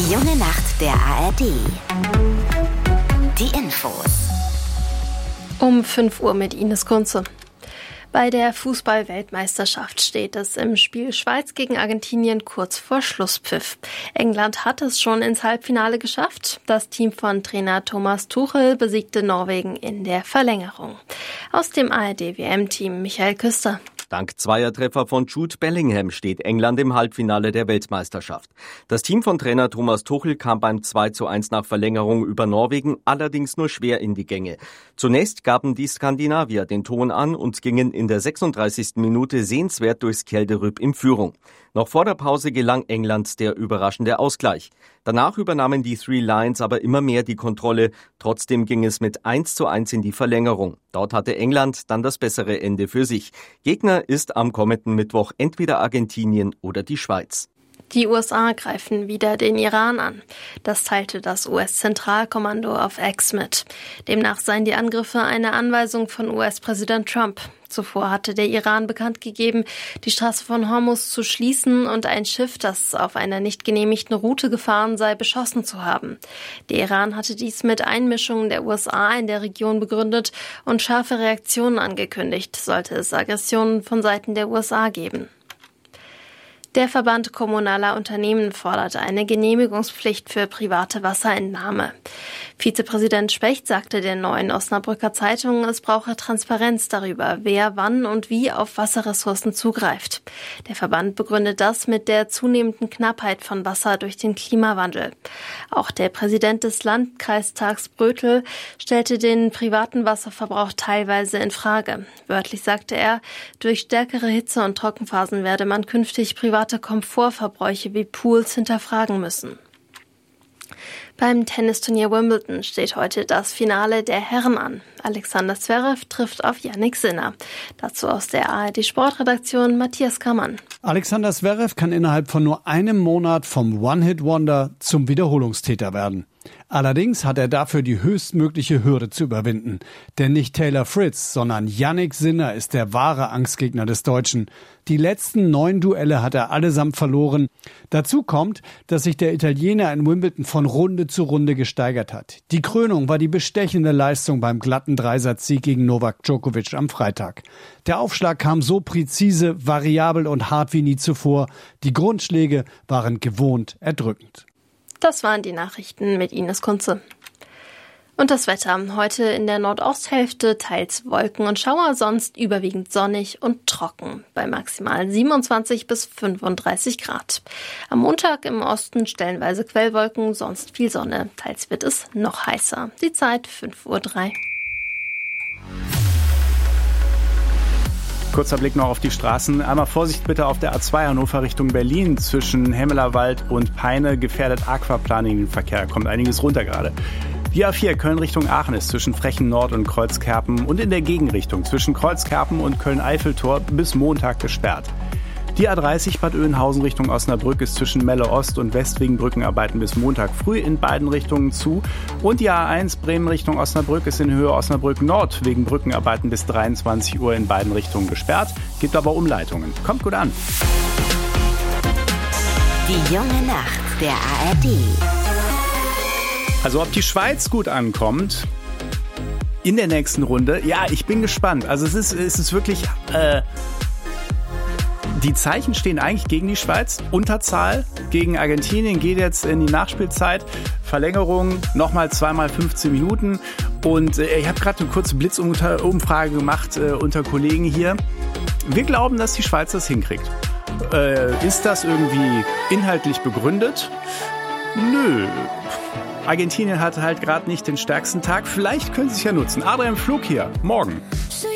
Die junge Nacht der ARD. Die Infos. Um 5 Uhr mit Ines Kunze. Bei der Fußball-Weltmeisterschaft steht es im Spiel Schweiz gegen Argentinien kurz vor Schlusspfiff. England hat es schon ins Halbfinale geschafft. Das Team von Trainer Thomas Tuchel besiegte Norwegen in der Verlängerung. Aus dem ARD-WM-Team Michael Küster. Dank Zweiertreffer von Jude Bellingham steht England im Halbfinale der Weltmeisterschaft. Das Team von Trainer Thomas Tuchel kam beim 2:1 nach Verlängerung über Norwegen allerdings nur schwer in die Gänge. Zunächst gaben die Skandinavier den Ton an und gingen in der 36. Minute sehenswert durchs Kelderüb in Führung. Noch vor der Pause gelang England der überraschende Ausgleich. Danach übernahmen die Three Lions aber immer mehr die Kontrolle. Trotzdem ging es mit 1:1 in die Verlängerung. Dort hatte England dann das bessere Ende für sich. Gegner ist am kommenden Mittwoch entweder Argentinien oder die Schweiz. Die USA greifen wieder den Iran an. Das teilte das US-Zentralkommando auf X mit. Demnach seien die Angriffe eine Anweisung von US-Präsident Trump. Zuvor hatte der Iran bekannt gegeben, die Straße von Hormuz zu schließen und ein Schiff, das auf einer nicht genehmigten Route gefahren sei, beschossen zu haben. Der Iran hatte dies mit Einmischungen der USA in der Region begründet und scharfe Reaktionen angekündigt, sollte es Aggressionen von Seiten der USA geben. Der Verband kommunaler Unternehmen fordert eine Genehmigungspflicht für private Wasserentnahme. Vizepräsident Specht sagte der Neuen Osnabrücker Zeitung, es brauche Transparenz darüber, wer wann und wie auf Wasserressourcen zugreift. Der Verband begründet das mit der zunehmenden Knappheit von Wasser durch den Klimawandel. Auch der Präsident des Landkreistags Brötel stellte den privaten Wasserverbrauch teilweise in Frage. Wörtlich sagte er, durch stärkere Hitze- und Trockenphasen werde man künftig private Komfortverbräuche wie Pools hinterfragen müssen. Beim Tennisturnier Wimbledon steht heute das Finale der Herren an. Alexander Zverev trifft auf Jannik Sinner. Dazu aus der ARD-Sportredaktion Matthias Kammann. Alexander Zverev kann innerhalb von nur einem Monat vom One-Hit-Wonder zum Wiederholungstäter werden. Allerdings hat er dafür die höchstmögliche Hürde zu überwinden. Denn nicht Taylor Fritz, sondern Jannik Sinner ist der wahre Angstgegner des Deutschen. Die letzten 9 Duelle hat er allesamt verloren. Dazu kommt, dass sich der Italiener in Wimbledon von Runde zu Runde gesteigert hat. Die Krönung war die bestechende Leistung beim glatten Dreisatzsieg gegen Novak Djokovic am Freitag. Der Aufschlag kam so präzise, variabel und hart wie nie zuvor. Die Grundschläge waren gewohnt erdrückend. Das waren die Nachrichten mit Ines Kunze. Und das Wetter. Heute in der Nordosthälfte teils Wolken und Schauer, sonst überwiegend sonnig und trocken. Bei maximal 27 bis 35 Grad. Am Montag im Osten stellenweise Quellwolken, sonst viel Sonne. Teils wird es noch heißer. Die Zeit 5:03 Uhr. Kurzer Blick noch auf die Straßen. Einmal Vorsicht bitte auf der A2 Hannover Richtung Berlin. Zwischen Hemmelerwald und Peine gefährdet Aquaplaning den Verkehr. Kommt einiges runter gerade. Die A4 Köln Richtung Aachen ist zwischen Frechen Nord und Kreuzkerpen und in der Gegenrichtung zwischen Kreuzkerpen und Köln-Eiffeltor bis Montag gesperrt. Die A30 Bad Oeynhausen Richtung Osnabrück ist zwischen Melle Ost und West wegen Brückenarbeiten bis Montag früh in beiden Richtungen zu. Und die A1 Bremen Richtung Osnabrück ist in Höhe Osnabrück Nord wegen Brückenarbeiten bis 23 Uhr in beiden Richtungen gesperrt. Gibt aber Umleitungen. Kommt gut an. Die junge Nacht der ARD. Also ob die Schweiz gut ankommt in der nächsten Runde, ja, ich bin gespannt. Also es ist wirklich... Die Zeichen stehen eigentlich gegen die Schweiz. Unterzahl gegen Argentinien geht jetzt in die Nachspielzeit. Verlängerung, nochmal 2x 15 Minuten. Und ich habe gerade eine kurze Blitzumfrage gemacht unter Kollegen hier. Wir glauben, dass die Schweiz das hinkriegt. Ist das irgendwie inhaltlich begründet? Nö. Argentinien hatte halt gerade nicht den stärksten Tag. Vielleicht können sie es ja nutzen. Adrian Flug hier, morgen.